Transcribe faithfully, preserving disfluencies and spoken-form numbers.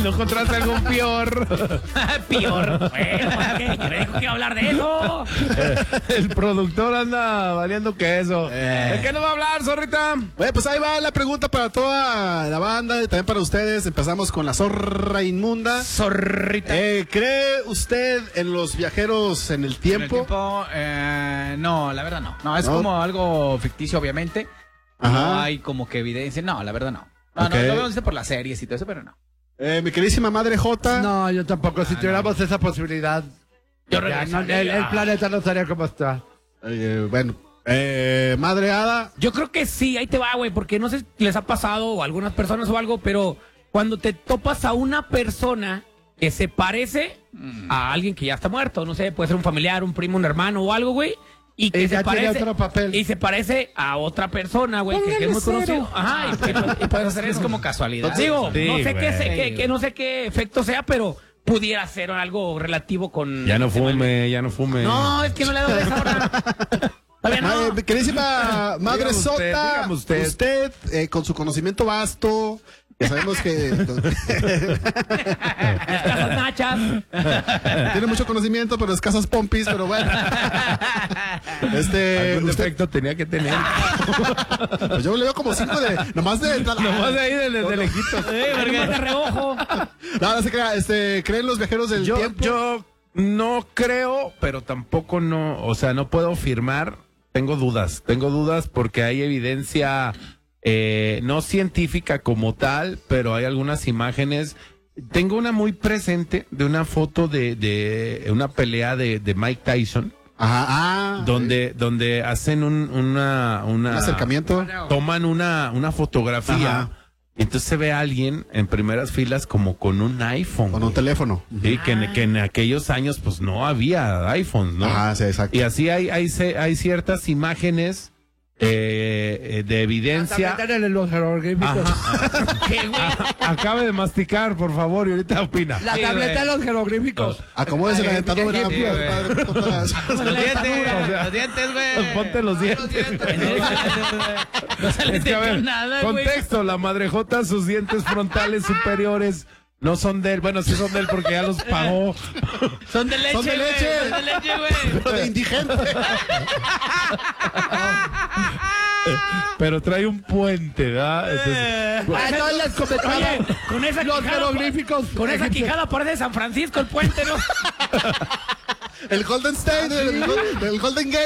¿No encontraste algún peor? Peor. Bueno, ¿qué? Yo le dijo que iba a hablar de eso. El productor anda valiendo queso. Eh. ¿De qué nos va a hablar, zorrita? Bueno, pues ahí va la pregunta para toda la banda y también para ustedes. Empezamos con la zorra inmunda. Zorrita. Eh, ¿Cree usted en los viajeros en el tiempo? ¿En el tiempo? Eh, no, la verdad no. No, es ¿No? como algo ficticio, obviamente. Ajá. No hay como que evidencia. No, la verdad no. No, Okay. no, lo vemos por las series y todo eso, pero no. Eh, mi queridísima madre J. No, yo tampoco. Si Ah, tuviéramos esa posibilidad, Yo ya, regresaría. no, el, el planeta no estaría como está. Eh, bueno, eh, madre Hada. Yo creo que sí, ahí te va, güey, porque no sé si les ha pasado o a algunas personas o algo, pero cuando te topas a una persona que se parece a alguien que ya está muerto, no sé, puede ser un familiar, un primo, un hermano o algo, güey, y que Y se ya tiene parece otro papel. y se parece a otra persona, güey, que, que es muy conocido. Ajá, y, y- y puedes hacer Es eso. como casualidad. Digo, Sí, no sé qué, güey. sé- qué- qué- no sé qué efecto sea, pero pudiera ser algo relativo con Ya no el tema del- fume, ya no fume. No, es que no le he dado de esa hora. Todavía no. Eh, mi queridísima madre Dígame usted, Sota. dígame usted. Usted, eh, con su conocimiento vasto, que sabemos que Casas nachas. tiene mucho conocimiento, pero escasas pompis, pero bueno. Este, Algún usted, defecto tenía que tener. pues yo le veo como cinco de, nomás de, Nomás de ahí, desde de lejito. Nomás de reojo. No, no se crea, este, ¿creen los viajeros del Yo, tiempo? yo no creo, pero tampoco no, o sea, no puedo afirmar. Tengo dudas, tengo dudas porque hay evidencia eh, no científica como tal, pero hay algunas imágenes. Tengo una muy presente de una foto de, de una pelea de, de Mike Tyson, Ajá, ah, donde, donde hacen un, una, una un acercamiento. toman una, una fotografía. Ajá. Y entonces se ve a alguien en primeras filas como con un iPhone. Con un güey. teléfono. Sí, que en, que en aquellos años pues no había iPhones, ¿no? Ajá, sí, exacto. Y así hay, hay, ce- hay ciertas imágenes eh, eh, de evidencia. También en los jeroglíficos. ¿Qué, güey? Acabe de masticar, por favor, y ahorita opina. La Sí, tableta güey. de los jeroglíficos. Acomódese la dentadura. sí, güey. padre, todas. Los dientes, los dientes, güey. Ponte los dientes. No se le Es que, a ver, entendió nada, güey. contexto, la madrejota, sus dientes frontales superiores no son de él. Bueno, sí son de él porque ya los pagó. Son de leche, Son de güey. leche. Son de leche, güey. Pero de indigente. Pero trae un puente, ¿verdad? Entonces, Ah, no les comentaba. Oye, con esa Los quijada, jeroglíficos. con esa quijada parece San Francisco el puente, ¿no? El Golden State, el, el Golden Gate.